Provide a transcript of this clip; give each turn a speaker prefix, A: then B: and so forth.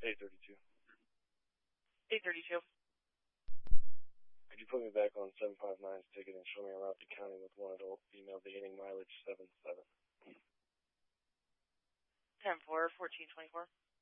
A: 832.
B: 832.
A: Could you put me back on 759's ticket and show me around the county with one adult female beginning mileage 77?
B: 10-4, 1424.